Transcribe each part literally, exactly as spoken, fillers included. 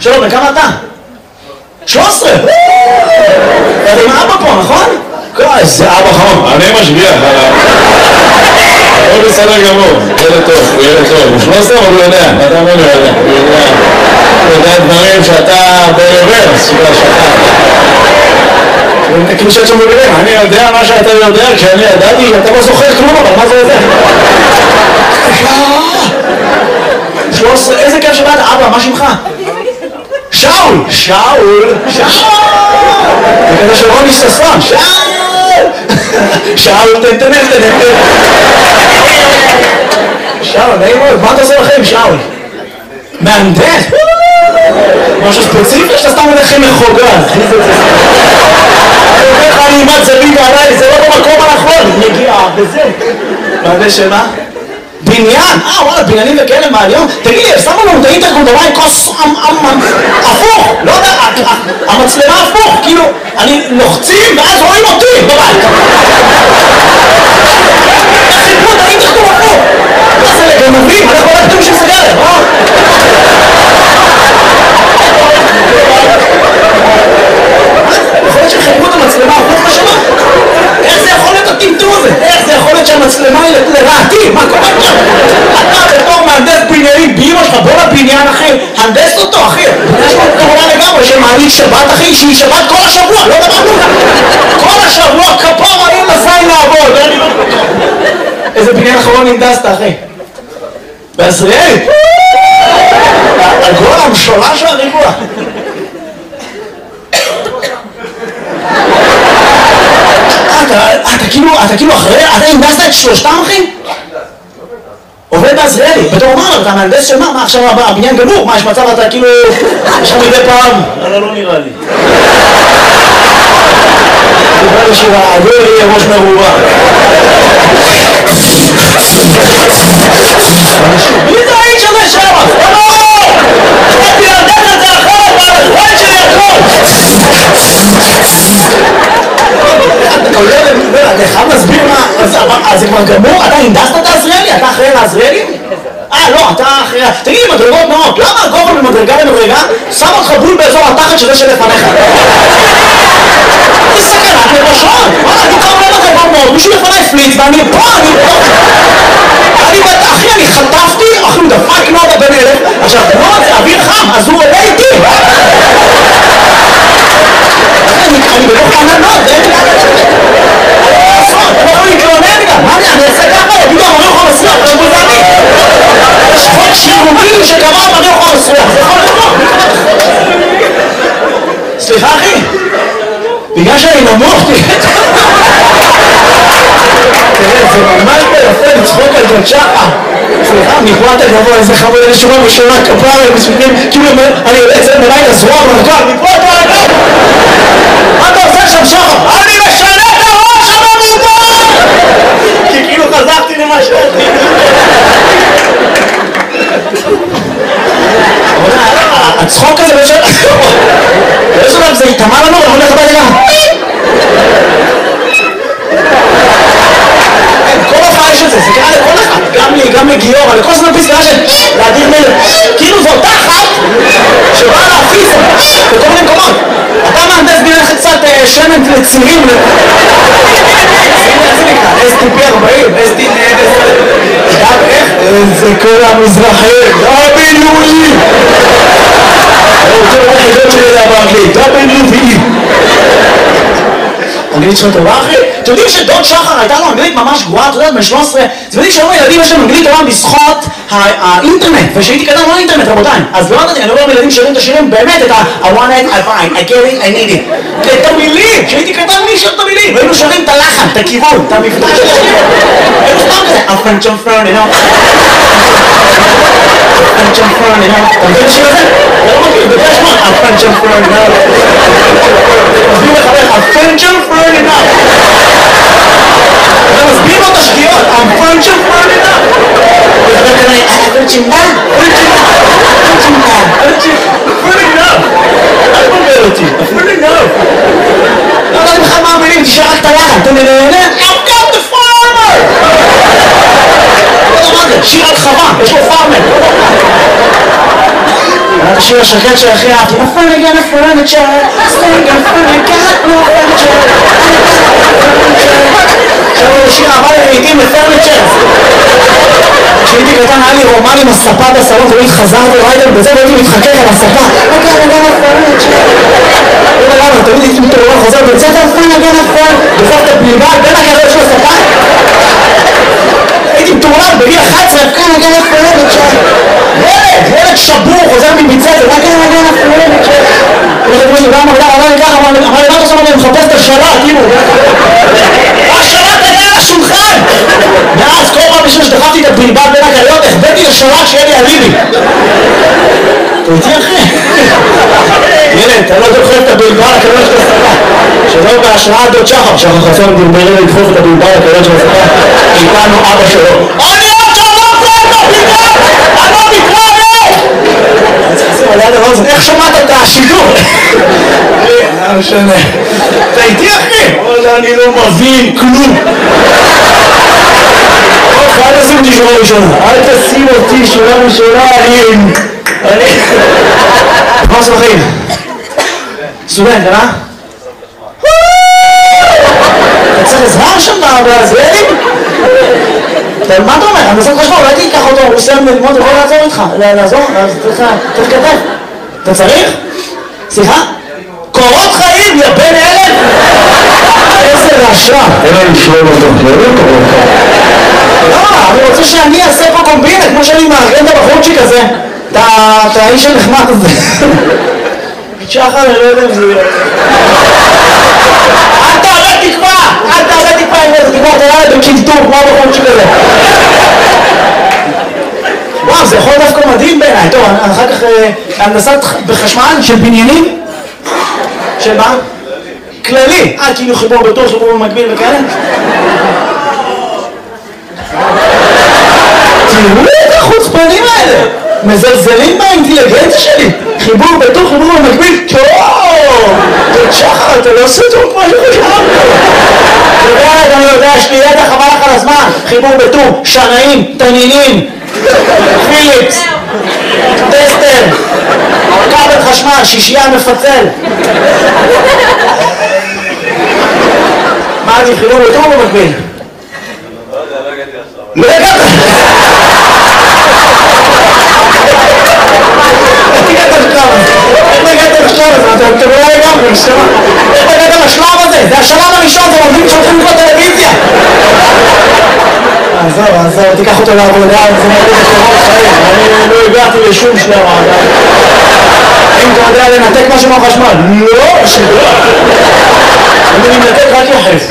שלום, בכמה אתה? שלוש עשרה! אתה עם אבא פה, נכון? איזה אבא חמוד, אני משגיח, הוא בסדר גמור, ילד טוב, הוא ילד טוב, הוא שלוש עשרה, אבל הוא יודע, אתה אומר לו יודע, הוא יודע, הוא יודע דברים שאתה ברוורס, שאתה... כאילו שאת שם בגלל, אני יודע מה שאתה יודע, כשאני ידעתי, אתה לא זוכר כלום, אבל מה זה יודע? שלוש עשרה, איזה כיף שבאת, אבא, מה שמך? שאול! שאול! שאול! זה כזה של רוני ששון, שאול! שאול, תן, תן, תן, תן. שאול, נעים מאוד, מה אתה עושה לכם, שאול? מהנדס? משהו ספציפי שאתה סתם הולך עם מחוגז. אני אומר לך, אני אימת זווית עליי, זה לא במקום הנכון. נגיעה, וזה. מהנדס של מה? בניין? אה, וואלה, בניינים וכאלה מהיום? תגיד לי, שמו לנו את האינטרקום דבר עם כוס הפוך, לא יודע, המצלמה הפוך, כאילו, אני לוחצים ואז רואים אותי בבית. חיפרו את האינטרקום הפוך. מה זה לגנבים? אנחנו לא יודעים של סגרת, אה? יכול להיות שחיפרו את המצלמה הפוך בשנה? איך זה יכול להיות הטמטום הזה? איך זה יכול להיות שהמצלמה היא לרעתי? מה קורה כאן? אתה בתור מהנדס בניינים באמא שלך, בוא לבניין אחי, הנדס אותו אחי. יש לו תורה לגמרי שמעלית שבת אחי, שהיא שבת כל השבוע, לא דברנו. כל השבוע, כפור האם לזין לעבוד. איזה בניין אחרון הנדסת אחי? בעזריאלי? הגול המשולש של הריבוע. אתה כאילו, אתה כאילו אחרי, אתה הנדסת את שלושתם אחי? עובד בעזריאלי, בתור אומר, אתה מהנדס של מה? מה עכשיו הבניין גמור? מה יש מצב אתה כאילו, יש לך מדי פעם? אבל לא נראה לי. נראה לי שהגול יהיה ראש מרובה. מי זה האיש הזה שם? לא! חשבתי להנדס את זה אחרת, והזמן שלי הכל! אתה חייב להסביר מה, אז זה כבר גמור? אתה הנדסת את העזריאלי? אתה אחראי לעזריאלי? אה, לא, אתה אחראי... תגיד לי, מדרגות נאות, למה הגובה ממדרגה למדרגה שם אותך בול באזור התחת שזה שלפניך? זה סכנת לראשון! וואלה, אני קרוב למדרגות נאות, מישהו לפניי פליץ ואני פה, אני פה! אני בטח, אחי, אני חטפתי, אחי, הוא דפק נודה בן אלף, עכשיו, נוד זה אוויר חם, אז הוא עולה איתי! אני בתוך עננות, אין לי עננות שלי. אני לא יכול להתלונן גם. מה אני אעשה ככה? יגידו, אמרי אוכל מסריח, זה בוזני. יש חוק שירותי שקבע אמרי אוכל מסריח. זה יכול לקרות. סליחה אחי, בגלל שאני נמוך, תראה. תראה, זה ממש ביפה לצחוק על ג'ון שחר. סליחה, מפה אתה גבוה, איזה חמוד, אני שומע בשונה כפרה, מספיקים, כאילו אני יוצא את זה מלאי לזרוע ברכב, מפה אתה גבוה. מה אתה עושה שם שחר? אני משנה את הראש הממומן! כי כאילו חזרתי למה שאתי. הצחוק הזה באיזשהו... באיזשהו דבר זה יתאמה לנו, אנחנו הולך הביתה גם. כל הופעה יש את זה, זה קרה לכל אחד. גם לי, גם לגיור, אבל לכל זמן פסקה של להגיד מלך. כאילו זו אותה אחת שבאה להפיס בכל מיני מקומות. אתה מהנדס בניין קצת שמן לצירים. איך זה נקרא? אס טי פי ארבעים, אס טי פי גם איך? איזה כל המזרחים, דאבליו-אי! הוא רוצה לחידות שלי לדבר באנגלית, דאבליו-אי! אנגלית שלנו טובה אחי? אתם יודעים שדוד שחר הייתה לו אנגלית ממש גרועה, אתה יודעת, ב-שלוש עשרה, אתם יודעים שהיום הילדים יש להם אנגלית טובה בזכות האינטרנט, ושהייתי קטן לא אינטרנט רבותיי, אז לא יודעת, אני לא אומר ילדים שרים את השירים באמת את ה- I want it, I find, I get it, I need it, את המילים, שהייתי קטן מי שר את המילים, והיינו שרים את הלחן, את הכיוון, את המבטא של השיר, היינו סתם כזה, I'm French on Fern, you know, French on Fern, you know, אתה מבין את השיר הזה? אתה לא מכיר, בגלל שמות, I'm French on Fern, you know, מסביר לך, I'm French on Fern, you know, אתה מסביר לו את השגיאות, I'm French on Fern, you know, ואתה כנראה, אה, פרצ'ינדה, פרצ'ינדה, פרצ'ינדה, פרצ'ינדה, פרצ'ינדה, אל תבלבל אותי, פרצ'ינדה. לא יודעת בכלל מה המילים, תשאר רק את הלחן, אתה נהנה, I've got the farmer! לא יודע מה זה, שיר על חווה, יש לו פארמר. השיר השקט שהכי אהבתי. A fun again, a furniture, staying a fun again, no furniture. עכשיו הוא שיר אהבה לעיתים לפרניצ'ר. כשהייתי קטן היה לי רומן עם הספה בסלון, תמיד חזרתי ריידר בזה והייתי מתחכך על הספה. אוקיי, אני גם הפרניצ'ר. לא יודע למה, תמיד הייתי מתעורר חוזר בית ספר, פן again, a fun. דופק את הבלבל בין הגדול של הספה. הייתי מתעורר בגיל אחת עשרה, כן, again, a furniture. ילד, ילד שבור, חוזר מבית ספר, again, again, a furniture. הולכת מולי, ואמר, אמר לי ככה, אמר לי, מה אתה עושה? אני מחפש את השלט, כאילו. השלט היה על השולחן! ואז כל פעם בשביל שדחפתי את הבלבל בין הגליות, החבאתי לשלט שיהיה לי אליבי. אתה איתי אחי? ילד, אתה לא דוחף את הבלבל לקליות של הספה. שזהו בהשראה דוד שחר, שחר חסון דלברי לדחוף את הבלבל לקליות של הספה. איתנו אבא שלו. אני עוד שלום פה את הבלבל! אני לא מתראה! איך שמעת את השידור? לא משנה. אתה איתי אחי? אני לא מבין כלום. אל תשים אותי שורה ראשונה. אל תשים אותי שורה ראשונה. אני... מה עושה בחיים? סטודנט, אה? אתה צריך עזרה שם בעזריאלים? מה אתה אומר? אני עושה חשמל, אולי תיקח אותו, הוא עושה ללמוד, הוא יכול לעזור איתך. לעזור? צריך כתב. אתה צריך? סליחה? קורות חיים, יא בן אלף! איזה רשע! אין לי לשלום אותו, לא לא קורות חיים. לא, אני רוצה שאני אעשה פה קומבינה, כמו שאני מארגן את הבחורצ'יק הזה. את האיש הנחמד הזה. שחר, אני לא יודע אם זה יהיה. אל תעלה תקווה! אל תעלה תקווה אם זה תקווה, אתה ילד בקלטור, כמו הבחורצ'יק הזה. וואו, זה יכול דווקא מדהים בעיניי. טוב, אחר כך הנדסת בחשמל של בניינים. של מה? כללי. אה, כאילו חיבור בטוח, חיבור במקביל וכאלה. תראו את החוצפנים האלה. מזלזלים באינטליגנציה שלי. חיבור בטוח, חיבור במקביל. טוב! תודה שחר, אתה לא עושה טוב כמו שחשבתי. תודה, אני יודע, יש לי ידע חבל לך על הזמן. חיבור בטוח, שנאים, תנינים. פיליפס, טסטר, כבל חשמל, שישייה מפצל. מה זה חילול יותר או במקביל? לא הגעת! איך הגעת לשלב הזה? איך הגעת לשלב הזה? אתה לא הגעת לשלב הזה? איך הגעת לשלב הזה? זה השלב הראשון, זה מוביל שהולכים לקרוא טלוויזיה! עזוב, עזוב, תיקח אותו לעבודה, זה מוביל לקורות חיים. אני לא הגעתי לשום שלב עדיין. אם אתה יודע לנתק משהו מהחשמל? לא, שלא. אני מנתק רק יחס.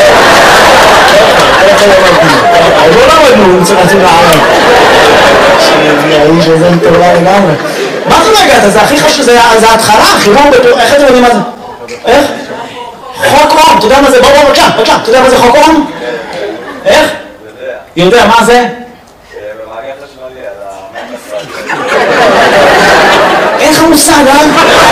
עוד לא למדנו, רצינו לערב. האיש הזה מטורלל לגמרי. מה זה לא הגעת? זה הכי חשוב, זה ההתחלה, חיבור בטור, איך אתם יודעים מה זה? איך? חוק אום, אתה יודע מה זה? בוא בוא בבקשה, בבקשה, אתה יודע מה זה חוק אום? איך? יודע, מה זה? במעגל חשמלי, על אין לך מושג, אה?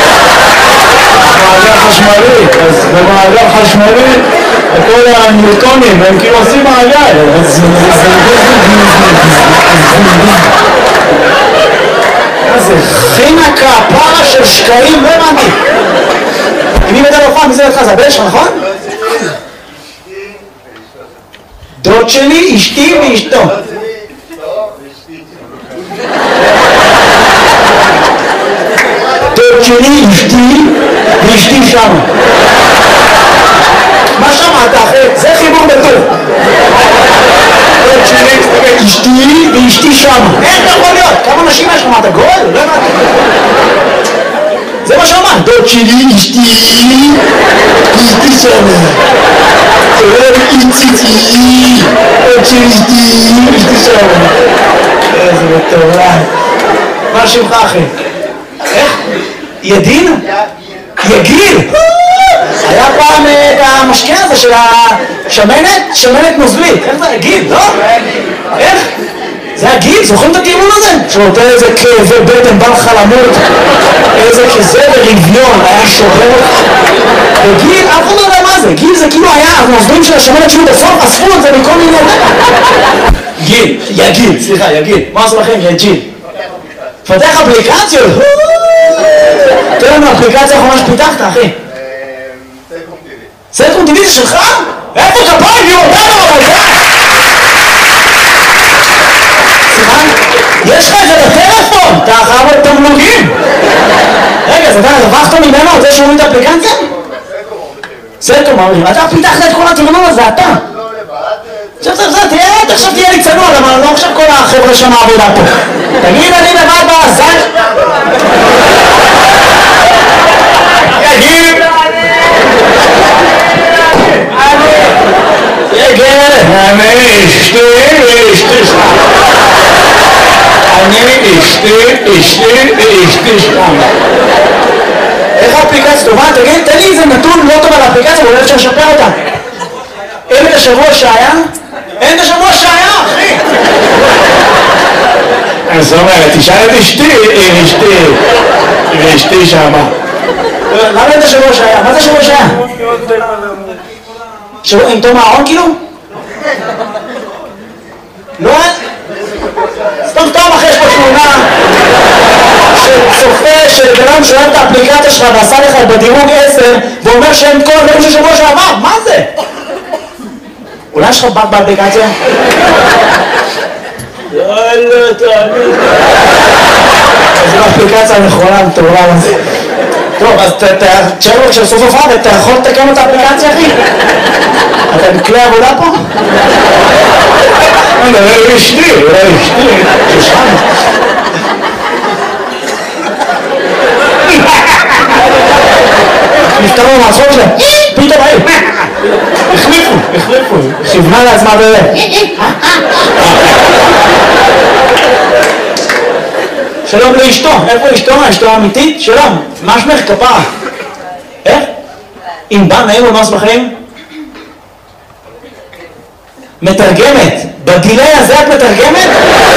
מעגל חשמלי, אז במעגל חשמלי כל הניוטונים הם כאילו עושים מעגל. מה זה? חינקה, פרה של שקעים, לא הבנתי. מי מדבר בפעם? מי זה לך? זה הבן שלך, נכון? דוד שלי, אשתי ואשתו. דוד שלי, אשתי ואשתי שם. מה שמעת אחרי? זה חיבור בטוב. דוד שלי, אשתי ואשתי שם. איך אתה יכול להיות? כמה נשים יש לך? מה אתה גול? לא הבנתי. זה מה שאמרת. דוד שלי, אשתי ואשתי שם. איציצי, עוד של אשתי, אשתי שם. איזה מטורף. מה שמך אחי? איך? ידין? יגיל? היה פעם את המשקה הזה של השמנת, שמנת נוזלית. איך זה? יגיל, לא? איך? זה הגיל, זוכרים את הטיעון הזה? שנותן איזה כאבי בטן, בא לך למות, איזה כזה ברביון, היה שובר. וגיל, אף אחד לא יודע מה זה, גיל זה כאילו היה, הנוזלים של השמנת שהוא בסוף אספו את זה מכל מיני... גיל, יא גיל, סליחה, יא גיל, מה עושה לכם? יא ג'יל. פתח אפליקציות, לנו אפליקציה האחרונה שפיתחת, אחי. סלקום טי וי. סלקום טי וי זה שלך? איפה כפיים? מי אותנו אבל זה? סימן? יש לך את זה בטלפון, אתה חייב עוד תמלוגים. רגע, אז אתה הרווחת ממנו על זה שהוא את האפליקציה? סלקום אומרים, אתה פיתחת את כל התרנון הזה, אתה. עכשיו, עכשיו, עכשיו, תראה, עכשיו תהיה לי צנוע, למה לא עכשיו כל החבר'ה שם העבודה פה. תגיד, אני לבד בעזל. יגיד. יגיד. אני אשתי ואשתי שם. אני אשתי, אשתי ואשתי שם. איך האפליקציה טובה? תגיד, תן לי איזה נתון לא טוב על האפליקציה, ואולי אפשר לשפר אותה. אין את השבוע שהיה? אין את השבוע שהיה, אחי! אז זאת אומרת, תשאל את אשתי, אשתי, ואשתי שמה. למה אין את השבוע שהיה? מה זה השבוע שהיה? שבוע עם תום הארון כאילו? לא? סתם סתם אחרי יש פה תמונה שצופה שבנם שואל את האפליקציה שלך ועשה לך בדירוג עשר ואומר שאין כל דברים של שבוע שעבר, מה זה? אולי יש לך בת באפליקציה? יאללה, תאמין. זו האפליקציה הנכונה, מטורלה לזה. טוב, אז תשאר לו כשבסוף הופעה, אתה יכול לתקן את האפליקציה, אחי? אתה בכלי עבודה פה? אני מדבר על אשתי, אולי אשתי, שושן. נפטרו מהצחוק שלהם, פתאום היו, החליפו, החליפו, כיוונה לעצמה ב... שלום לאשתו, איפה אשתו? אשתו האמיתית? שלום, מה שמך כפרה? איך? אם בא נעים ומס בחיים? מתרגמת, בדילי הזה את מתרגמת?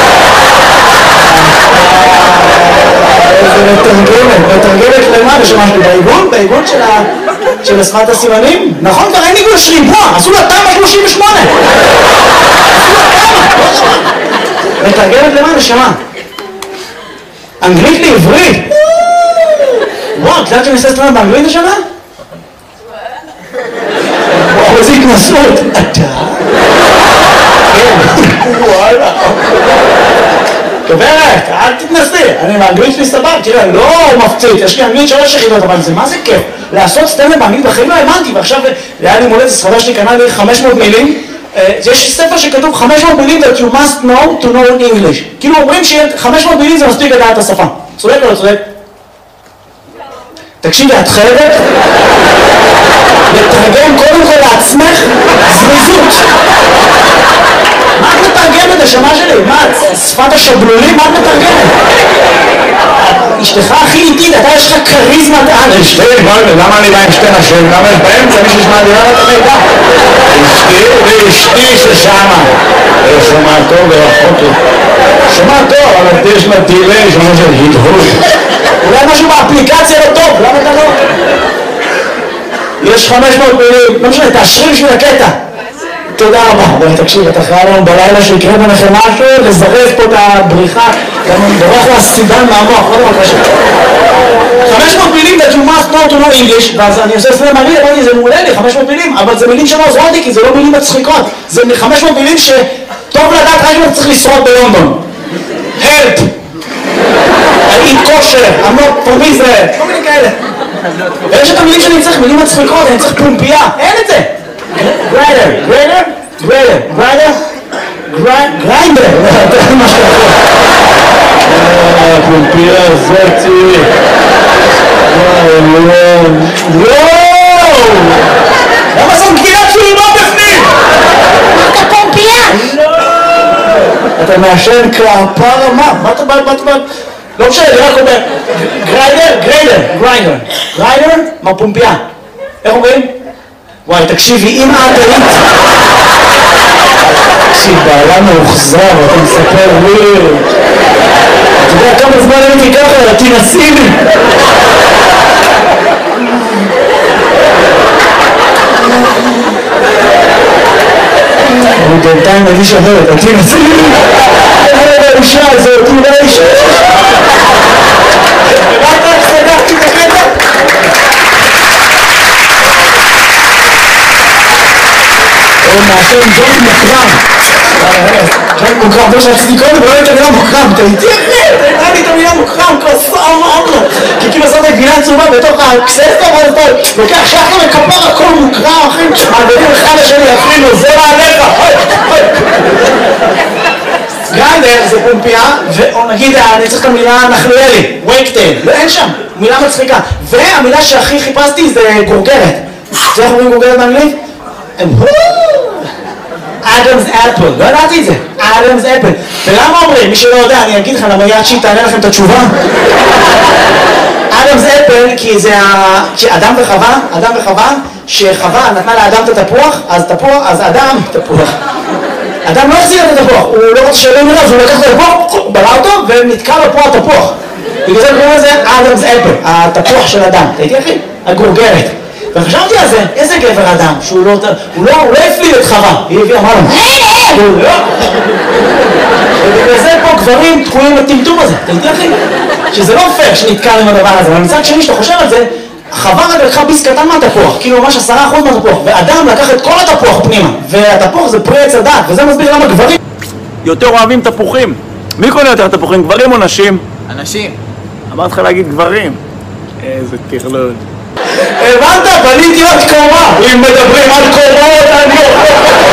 איזה מתרגמת, מתרגמת למה? בשמשתי בעיגון? בעיגון של השפת הסימנים? נכון, כבר אין עיגון, יש ריבוע, עשו לה תמ"א שלושים ושמונה. עשו לה תמ"א, מתרגמת למה? נשמה. אנגלית לעברית. וואו, את יודעת שאני עושה סטרנד באנגלית השנה? וואו, איזה התנסות. אתה? וואלה. גברת, אל תתנסי, אני באנגלית שלי סבב, תראה, לא מפציץ, יש לי אנגלית שלוש יחידות, אבל זה מה זה כיף? לעשות סטנדאפ באנגלית בחיים לא האמנתי, ועכשיו היה לי מולדת, ספרה שלי קנה לי חמש מאות מילים, יש ספר שכתוב חמש מאות מילים that you must know to know English, כאילו אומרים ש-חמש מאות מילים זה מספיק לדעת את השפה, צודק או לא צודק? תקשיבי, את חייבת לתרגם קודם כל לעצמך זריזות. מה את מתרגמת השמה שלי? מה, שפת השבלולים? מה את מתרגמת? אשתך הכי איטית, אתה יש לך כריזמת על. אשתי, למה אני בא עם שתי נשים? למה יש באמצע מישהו שמע דירה את המידע? אשתי ואשתי ששמה. שומע טוב ורחוק. שומע טוב, אבל יש לה דילי, שומע של הדהוד. אולי משהו באפליקציה לא טוב, למה אתה לא? יש חמש מאות מילים, לא משנה, תאשרי בשביל הקטע. תודה רבה. בואי תקשיב, אתה חייב לנו בלילה שיקרה ביניכם משהו, לזרז פה את הבריחה, גם בורח לה סידן מהמוח, לא דבר קשה. חמש מאות מילים that you must know to know English, ואז אני עושה סלם מעניין, אמרתי, זה מעולה לי, חמש מאות מילים, אבל זה מילים שלא עוזרות לי, כי זה לא מילים מצחיקות. זה חמש מאות מילים שטוב לדעת רק אם צריך לשרוד בלונדון. Help! I eat kosher, I'm not from Israel, כל מיני כאלה. ויש את המילים שאני צריך, מילים מצחיקות, אני צריך פומפייה, אין את זה. גריידר, גריידר, גריידר, גריידר, גריינדר, זה מה שאתה פומפייה זאתי. וואו, וואו. למה זאת גבינת שולמה בפנים? אתה פומפייה? לא. אתה מעשן כפרה, מה? מה אתה בא, מה אתה בא? לא משנה, אני רק אומר, גריידר, גריידר, גריינדר, גריידר, מה פומפייה? איך אומרים? וואי, תקשיבי, אם את היית... תקשיב, בעלה מאוחזר, אתה מספר לי... אתה יודע כמה זמן הייתי ככה, תנסי לי. אני בינתיים מגיש אחרת, תנסי לי. איזה האישה הזאת, אולי אישה. רק רק סגרתי את הקטע. או מעשן ג'וינט מוקרם. ג'וינט מוקרם, זה שרציתי קודם, ולא את המילה מוקרם, אתה איתי אחי, אתה איתה לי את המילה מוקרם, כוסה אמרנו. כי כאילו עושה את הגבינה צהובה בתוך הקססטה, ואז אתה לוקח שחר וכפר הכל מוקרם, אחי, מעדדים אחד לשני, אפילו, זה מעליך, גרנדר זה פומפיה, או נגיד, אני צריך את המילה נחלואלי, וייקטייל, אין שם, מילה מצחיקה. והמילה שהכי חיפשתי זה גורגרת. זה איך אומרים גורגרת באנגלית? אדמס אפל, לא ידעתי את זה, אדמס אפל. ולמה אומרים? מי שלא יודע, אני אגיד לך, למה יד שהיא תענה לכם את התשובה? אדמס אפל, כי זה ה... אדם וחווה, אדם וחווה, שחווה נתנה לאדם את התפוח, אז תפוח, אז אדם, תפוח. אדם לא החזיר את התפוח, הוא לא רוצה שאלה מראה, אז הוא לקח את התפוח, בלע אותו, ונתקע לו פה התפוח. בגלל זה קוראים לזה אדמס אפל, התפוח של אדם. אתה איתי אחי? הגורגרת. וחשבתי על זה, איזה גבר אדם, שהוא לא, הוא לא, הוא לא הפליל את חווה, היא הביאה, אמרה לו, הוא לא. ובגלל זה פה גברים תקועים לטמטום הזה, אתה איתי אחי? שזה לא פייר שנתקע עם הדבר הזה, אבל מצד שני שאתה חושב על זה, חווה רק לקחה ביס קטן מהתפוח, כאילו ממש עשרה אחוז מהתפוח, ואדם לקח את כל התפוח פנימה, והתפוח זה פרי עץ הדעת, וזה מסביר למה גברים יותר אוהבים תפוחים. מי קונה יותר תפוחים, גברים או נשים? אנשים. אמרת לך להגיד גברים. איזה תכלול. הבנת? בניתי עוד קומה! אם מדברים על קומות, אני...